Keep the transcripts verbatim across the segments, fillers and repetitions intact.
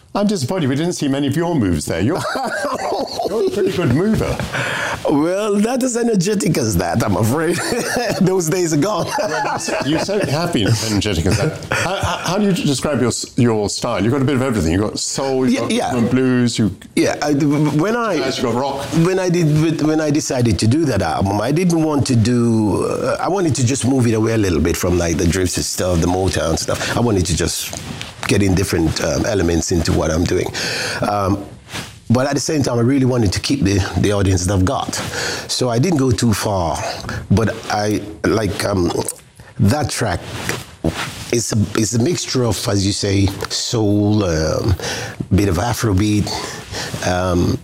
I'm disappointed we didn't see many of your moves there. You're, you're a pretty good mover. Well, not as energetic as that, I'm afraid. Those days are gone. You certainly have been energetic as that. How, how, how do you describe your your style? You've got a bit of everything. You've got soul, you've got yeah, yeah. blues. You yeah. I, when I you've got rock. When I did when I decided to do that album, I didn't want to do. Uh, I wanted to just move it away a little bit from like the drifts stuff, the Motown stuff. I wanted to just get in different um, elements into what I'm doing. Um, But at the same time, I really wanted to keep the, the audience that I've got. So I didn't go too far. But I, like, um, that track is a, is a mixture of, as you say, soul, a um, bit of Afrobeat, um,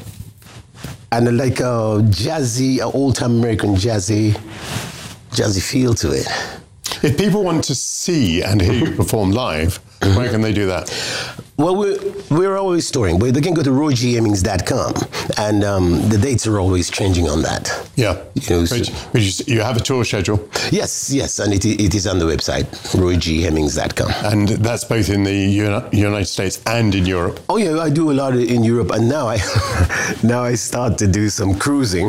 and like a jazzy, a old-time American jazzy, jazzy feel to it. If people want to see and hear you perform live, where can they do that? Well, we're, we're always touring. They can go to roy g hemmings dot com, and um, the dates are always changing on that. Yeah. You know, so, which, which you have a tour schedule? Yes, yes, and it, it is on the website, roy g hemmings dot com. And that's both in the Uni- United States and in Europe? Oh, yeah, I do a lot in Europe, and now I now I start to do some cruising.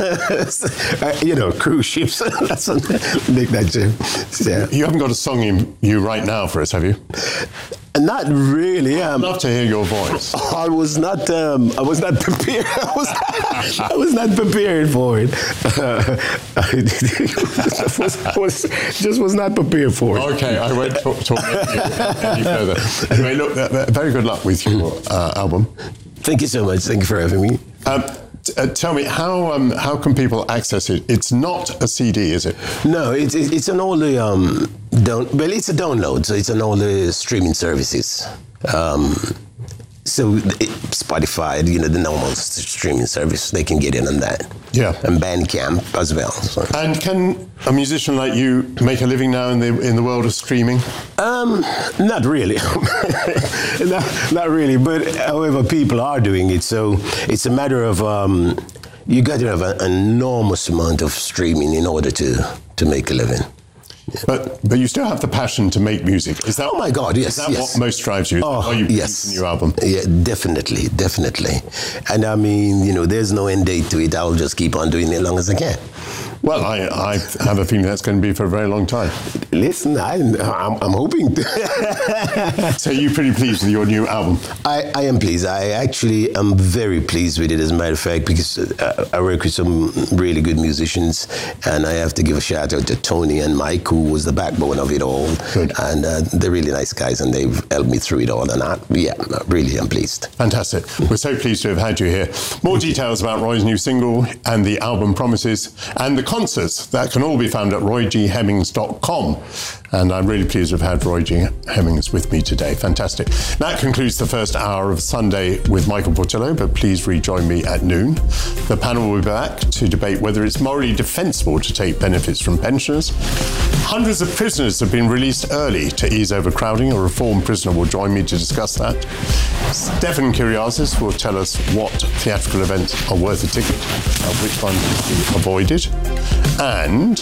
You know, cruise ships. That's what make that joke. Yeah. You haven't got a song in you right now for us, have you? Not really. Um, I'd love to hear your voice. I was not. Um, I was not prepared. I was. I was not prepared for it. Uh, I was, was, just was not prepared for it. Okay, I won't talk, talk any, any further. Anyway, look, uh, very good luck with your uh, album. Thank you so much. Thank you for having me. Um, Uh, tell me, how um, how can people access it? It's not a C D, is it? No, it's it's an all the um, down, well, it's a download, so it's on all the streaming services. Um, so it, Spotify, you know, the normal streaming service, they can get in on that. Yeah. And Bandcamp as well. So. And can a musician like you make a living now in the in the world of streaming? Um, not really, not, not really. But however, people are doing it. So it's a matter of um, you got to have an enormous amount of streaming in order to to make a living. Yeah. But but you still have the passion to make music. Is that? Oh my God! Yes. Is that yes. what most drives you? Oh, Are you yes. a new album? Yeah, definitely, definitely. And I mean, you know, there's no end date to it. I'll just keep on doing it as long as I can. Well, I, I have a feeling that's going to be for a very long time. Listen, I, I'm, I'm hoping. To. So you're pretty pleased with your new album? I, I am pleased. I actually am very pleased with it, as a matter of fact, because uh, I work with some really good musicians, and I have to give a shout out to Tony and Mike, who was the backbone of it all. Good. And uh, they're really nice guys, and they've helped me through it all. And I, yeah, really, I'm pleased. Fantastic. We're so pleased to have had you here. More details about Roy's new single and the album Promises and the concerts, that can all be found at roy g hemmings dot com. And I'm really pleased to have had Roy G. Hemmings with me today. Fantastic. That concludes the first hour of Sunday with Michael Portillo, but please rejoin me at noon. The panel will be back to debate whether it's morally defensible to take benefits from pensioners. Hundreds of prisoners have been released early to ease overcrowding. A reformed prisoner will join me to discuss that. Stefan Kyriazis will tell us what theatrical events are worth a ticket and which ones should be avoided. And